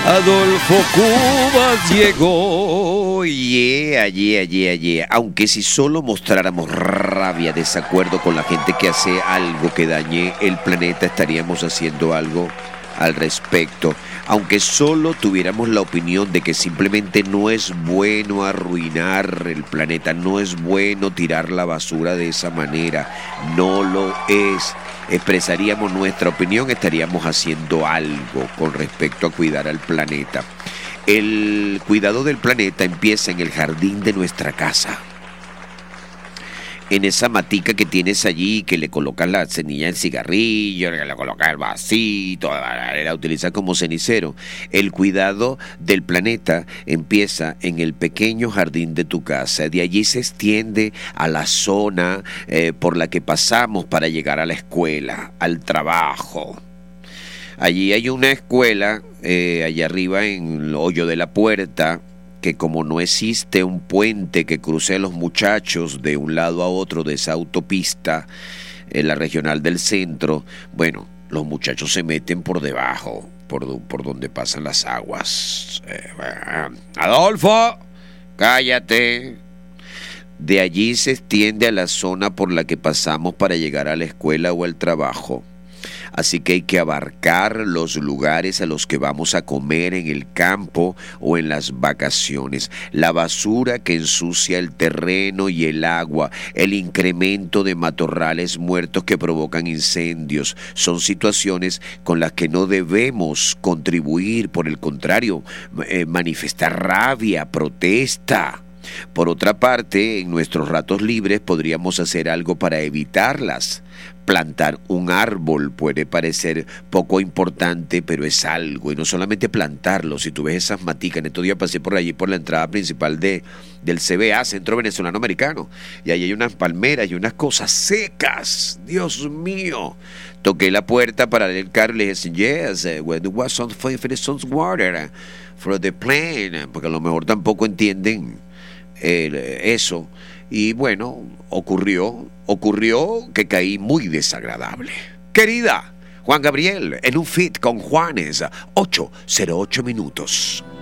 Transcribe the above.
Adolfo Cubas llegó. Yeah. Aunque si solo mostráramos rabia, desacuerdo con la gente que hace algo que dañe el planeta, estaríamos haciendo algo al respecto. Aunque solo tuviéramos la opinión de que simplemente no es bueno arruinar el planeta, no es bueno tirar la basura de esa manera, no lo es. Expresaríamos nuestra opinión, estaríamos haciendo algo con respecto a cuidar al planeta. El cuidado del planeta empieza en el jardín de nuestra casa. En esa matica que tienes allí, que le colocas la semilla del cigarrillo, que le colocas el vasito, la utilizas como cenicero. El cuidado del planeta empieza en el pequeño jardín de tu casa. De allí se extiende a la zona por la que pasamos para llegar a la escuela, al trabajo. Allí hay una escuela, allá arriba en el hoyo de la puerta, que como no existe un puente que cruce a los muchachos de un lado a otro de esa autopista, en la regional del centro, bueno, los muchachos se meten por debajo, por donde pasan las aguas. Adolfo, cállate. De allí se extiende a la zona por la que pasamos para llegar a la escuela o al trabajo. Así que hay que abarcar los lugares a los que vamos a comer en el campo o en las vacaciones. La basura que ensucia el terreno y el agua, el incremento de matorrales muertos que provocan incendios, son situaciones con las que no debemos contribuir. Por el contrario, manifestar rabia, protesta. Por otra parte, en nuestros ratos libres podríamos hacer algo para evitarlas. Plantar un árbol puede parecer poco importante, pero es algo. Y no solamente plantarlo. Si tú ves esas maticas, en estos días pasé por allí, por la entrada principal del CBA, Centro Venezolano Americano, y ahí hay unas palmeras y unas cosas secas. Dios mío. Toqué la puerta para el carro y le dije, yes, we want some water for the plane, porque a lo mejor tampoco entienden eso. Y bueno, ocurrió que caí muy desagradable. Querida, Juan Gabriel, en un feat con Juanes, 8:08 minutos.